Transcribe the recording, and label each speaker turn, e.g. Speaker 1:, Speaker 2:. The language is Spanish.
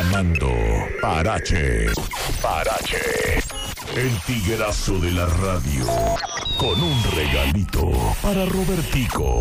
Speaker 1: Armando Parache. El tiguerazo de la radio. Con un regalito para Robertico.